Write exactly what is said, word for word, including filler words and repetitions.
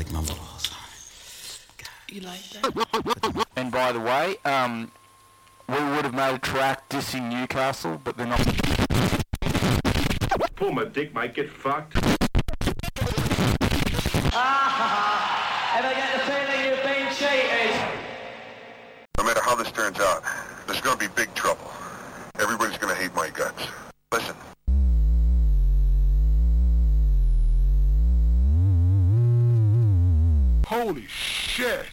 take my little. You like that? And by the way, um, we would have made a track dissing Newcastle, but they're not. Pull my dick, might get fucked. Ah, ever get the feeling you've been cheated? No matter how this turns out, there's gonna be big trouble. Everybody's gonna hate my guts. Listen. Holy shit!